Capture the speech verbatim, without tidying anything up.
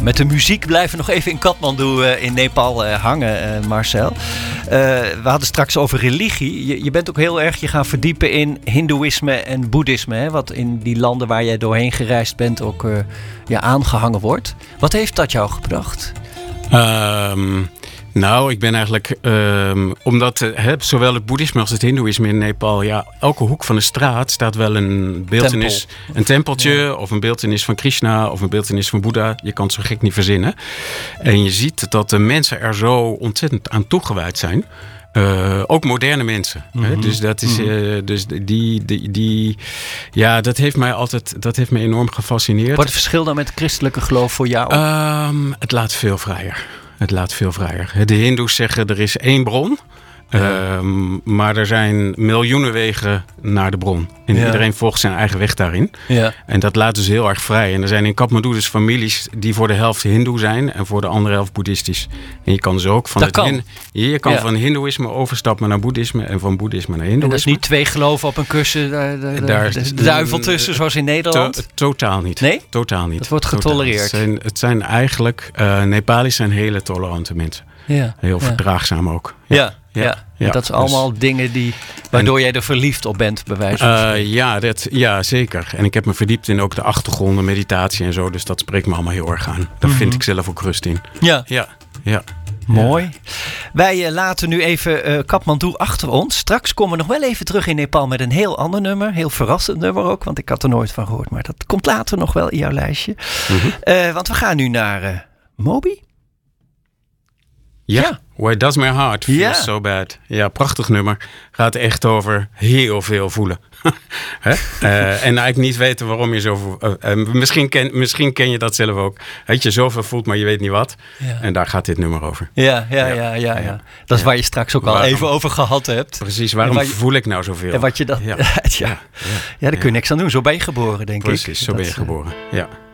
Met de muziek blijven we nog even in Kathmandu uh, in Nepal uh, hangen, uh, Marcel. Uh, we hadden straks over religie. Je, je bent ook heel erg je gaan verdiepen in hindoeïsme en boeddhisme. Hè, wat in die landen waar jij doorheen gereisd bent ook uh, ja, aangehangen wordt. Wat heeft dat jou gebracht? Um, nou, ik ben eigenlijk... Um, omdat uh, he, zowel het boeddhisme als het hindoeïsme in Nepal... ja, elke hoek van de straat staat wel een beeltenis. Tempel. Een tempeltje, ja. Of een beeltenis van Krishna... of een beeltenis van Boeddha. Je kan het zo gek niet verzinnen. En je ziet dat de mensen er zo ontzettend aan toegewijd zijn... Uh, ook moderne mensen. Mm-hmm. Hè? Dus dat is, uh, dus die, die, die, ja, dat heeft mij altijd, dat heeft mij enorm gefascineerd. Wat is het verschil dan met het christelijke geloof voor jou? Um, het laat veel vrijer. Het laat veel vrijer. De Hindoes zeggen er is één bron. Ja. Um, maar er zijn miljoenen wegen naar de bron. En ja. Iedereen volgt zijn eigen weg daarin. Ja. En dat laat dus heel erg vrij. En er zijn in Kathmandu dus families die voor de helft hindoe zijn... en voor de andere helft boeddhistisch. En je kan dus ook van, het het kan. Hin- je kan ja. van hindoeïsme overstappen naar boeddhisme... en van boeddhisme naar hindoeïsme. En dat is niet twee geloven op een kussen, de, de, de, Daar is de, de duivel tussen, zoals in Nederland? To- totaal niet. Nee? Totaal niet. Dat wordt getolereerd. Het zijn, het zijn eigenlijk... Uh, Nepali's zijn hele tolerante mensen. Ja. Heel ja. verdraagzaam ook. Ja. Ja. Ja, ja, ja, dat zijn allemaal dus, dingen die, waardoor en, jij er verliefd op bent, bij wijze van uh, ja, dat, ja, zeker. En ik heb me verdiept in ook de achtergronden, meditatie en zo. Dus dat spreekt me allemaal heel erg aan. Daar mm-hmm. vind ik zelf ook rust in. Ja, ja, ja. Mooi. Ja. Wij uh, laten nu even uh, Kathmandu achter ons. Straks komen we nog wel even terug in Nepal met een heel ander nummer. Heel verrassend nummer ook, want ik had er nooit van gehoord. Maar dat komt later nog wel in jouw lijstje. Mm-hmm. Uh, want we gaan nu naar uh, Moby. Ja, yeah. Why Does My Heart Feel yeah. So Bad. Ja, prachtig nummer. Gaat echt over heel veel voelen. uh, en eigenlijk niet weten waarom je zoveel... Uh, uh, misschien, ken, misschien ken je dat zelf ook. Dat je zoveel voelt, maar je weet niet wat. Ja. En daar gaat dit nummer over. Ja, ja, ja, ja. ja, ja. Dat is ja. waar je straks ook waarom, al even over gehad hebt. Precies, waarom je, voel ik nou zoveel? En wat je dat... Ja, ja. ja. ja daar kun je niks aan doen. Zo ben je geboren, denk Precies, ik. Precies, zo dat, ben je geboren. Ja.